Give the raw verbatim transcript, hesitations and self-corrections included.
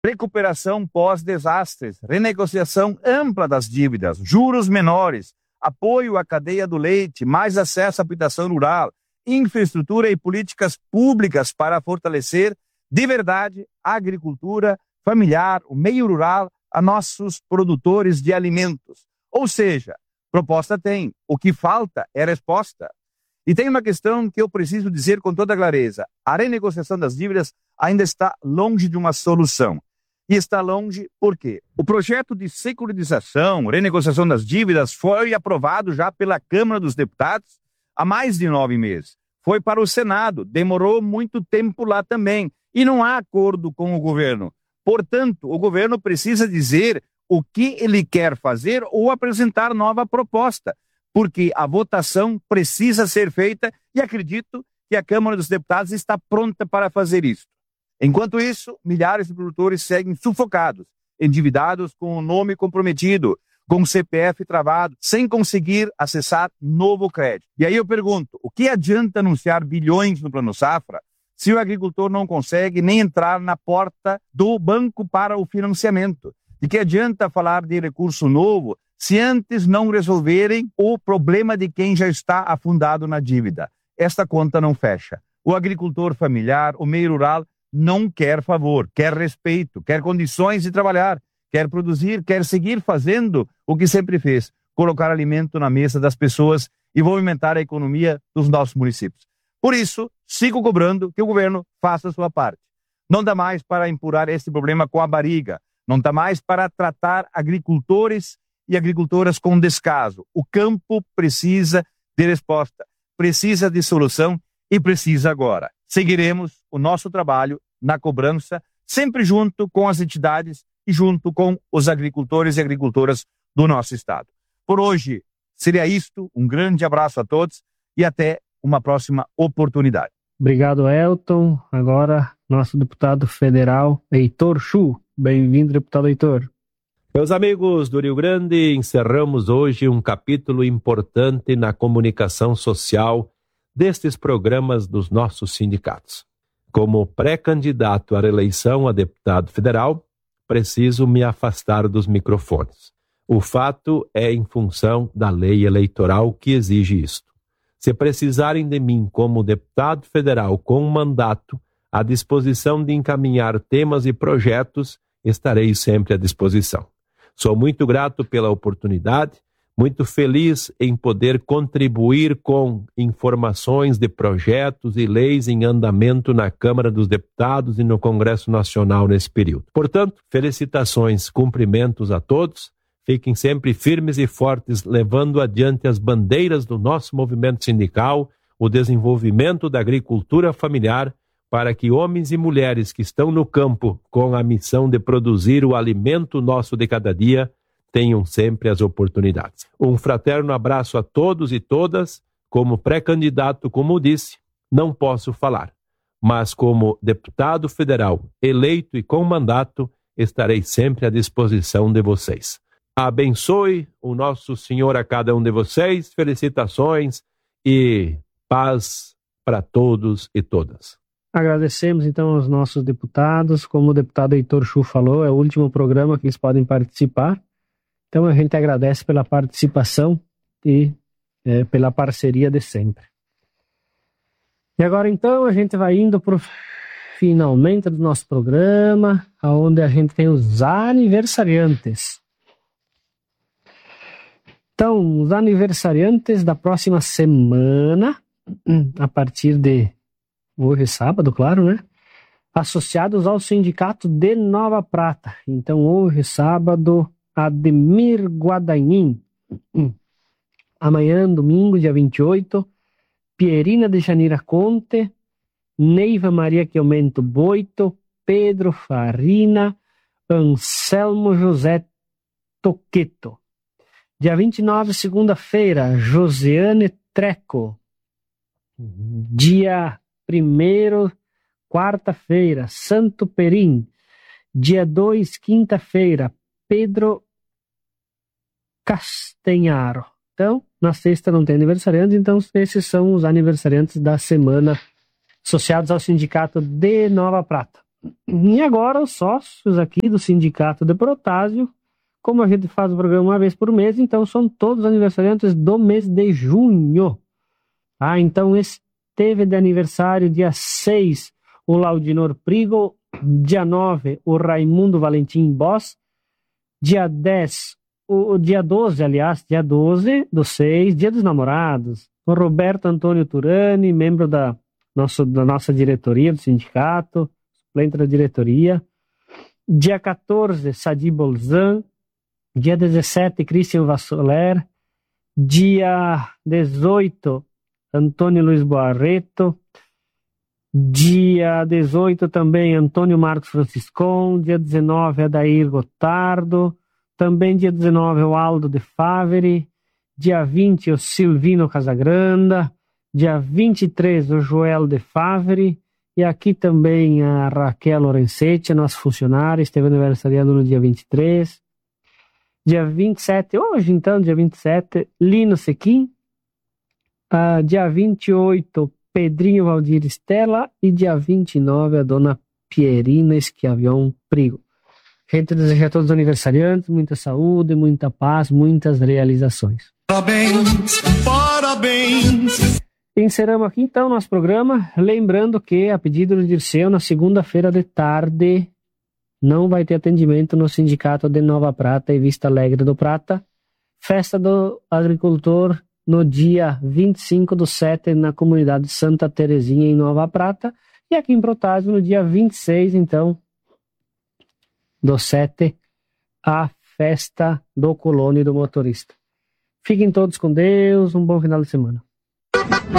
recuperação pós-desastres, renegociação ampla das dívidas, juros menores, apoio à cadeia do leite, mais acesso à habitação rural, infraestrutura e políticas públicas para fortalecer de verdade a agricultura familiar, o meio rural, a nossos produtores de alimentos. Ou seja, proposta tem, o que falta é resposta. E tem uma questão que eu preciso dizer com toda clareza: a renegociação das dívidas ainda está longe de uma solução. E está longe por quê? O projeto de securitização, renegociação das dívidas, foi aprovado já pela Câmara dos Deputados há mais de nove meses. Foi para o Senado, demorou muito tempo lá também. E não há acordo com o governo. Portanto, o governo precisa dizer o que ele quer fazer ou apresentar nova proposta, porque a votação precisa ser feita e acredito que a Câmara dos Deputados está pronta para fazer isso. Enquanto isso, milhares de produtores seguem sufocados, endividados com o nome comprometido, com o C P F travado, sem conseguir acessar novo crédito. E aí eu pergunto, o que adianta anunciar bilhões no Plano Safra se o agricultor não consegue nem entrar na porta do banco para o financiamento? De que adianta falar de recurso novo se antes não resolverem o problema de quem já está afundado na dívida? Esta conta não fecha. O agricultor familiar, o meio rural, não quer favor, quer respeito, quer condições de trabalhar, quer produzir, quer seguir fazendo o que sempre fez, colocar alimento na mesa das pessoas e movimentar a economia dos nossos municípios. Por isso, sigo cobrando que o governo faça a sua parte. Não dá mais para empurrar esse problema com a barriga, não dá mais para tratar agricultores e agricultoras com descaso. O campo precisa de resposta, precisa de solução e precisa agora. Seguiremos o nosso trabalho na cobrança, sempre junto com as entidades e junto com os agricultores e agricultoras do nosso estado. Por hoje, seria isto. Um grande abraço a todos e até uma próxima oportunidade. Obrigado, Elton. Agora, nosso deputado federal, Heitor Chu. Bem-vindo, deputado Heitor. Meus amigos do Rio Grande, encerramos hoje um capítulo importante na comunicação social destes programas dos nossos sindicatos. Como pré-candidato à reeleição a deputado federal, preciso me afastar dos microfones. O fato é em função da lei eleitoral que exige isto. Se precisarem de mim como deputado federal com um mandato à disposição de encaminhar temas e projetos, estarei sempre à disposição. Sou muito grato pela oportunidade, muito feliz em poder contribuir com informações de projetos e leis em andamento na Câmara dos Deputados e no Congresso Nacional nesse período. Portanto, felicitações, cumprimentos a todos. Fiquem sempre firmes e fortes, levando adiante as bandeiras do nosso movimento sindical, o desenvolvimento da agricultura familiar, para que homens e mulheres que estão no campo com a missão de produzir o alimento nosso de cada dia, tenham sempre as oportunidades. Um fraterno abraço a todos e todas. Como pré-candidato, como disse, não posso falar, mas como deputado federal eleito e com mandato, estarei sempre à disposição de vocês. Abençoe o nosso Senhor a cada um de vocês, felicitações e paz para todos e todas. Agradecemos então aos nossos deputados. Como o deputado Heitor Chu falou, é o último programa que eles podem participar. Então a gente agradece pela participação e é, pela parceria de sempre. E agora então a gente vai indo para o finalmente do nosso programa, onde a gente tem os aniversariantes. Então, os aniversariantes da próxima semana, a partir de hoje, sábado, claro, né? Associados ao Sindicato de Nova Prata. Então, hoje, sábado, Ademir Guadagnin. Amanhã, domingo, dia vinte e oito, Pierina de Janira Conte, Neiva Maria Chiomento Boito, Pedro Farina, Anselmo José Toqueto. Dia vinte e nove, segunda-feira, Josiane Treco. Dia primeiro, quarta-feira, Santo Perim. Dia dois, quinta-feira, Pedro Castanharo. Então, na sexta não tem aniversariantes, então esses são os aniversariantes da semana associados ao Sindicato de Nova Prata. E agora os sócios aqui do Sindicato de Protásio, como a gente faz o programa uma vez por mês, então são todos aniversariantes do mês de junho. Ah, então esteve de aniversário dia seis o Laudinor Prigo, dia nove o Raimundo Valentim Boss, dia dez, o, o dia doze, aliás, dia doze do seis, dia dos namorados, o Roberto Antônio Turani, membro da, nosso, da nossa diretoria do sindicato, suplente da diretoria. Dia quatorze, Sadi Bolzan. Dia dezessete, Christian Vassoler. Dia dezoito, Antônio Luiz Barreto. Dia dezoito também, Antônio Marcos Franciscon. Dia dezenove, Adair Gotardo. Também dia dezenove, o Aldo de Faveri. Dia vinte, o Silvino Casagranda. Dia vinte e três, o Joel de Faveri. E aqui também a Raquel Lorenzetti, nossa funcionária, esteve aniversariando no dia vinte e três. Dia vinte e sete, hoje então, dia vinte e sete, Lino Sequim. Uh, dia vinte e oito, Pedrinho Valdir Estela. E dia vinte e nove, a dona Pierina Esquiavion Prigo. A gente deseja a todos os aniversariantes muita saúde, muita paz, muitas realizações. Parabéns, parabéns. Encerramos aqui então nosso programa, lembrando que a pedido do Dirceu, na segunda-feira de tarde não vai ter atendimento no Sindicato de Nova Prata e Vista Alegre do Prata. Festa do Agricultor no dia vinte e cinco do sete na comunidade Santa Terezinha em Nova Prata, e aqui em Protásio no dia vinte e seis então do sete, a festa do colono e do motorista. Fiquem todos com Deus, um bom final de semana.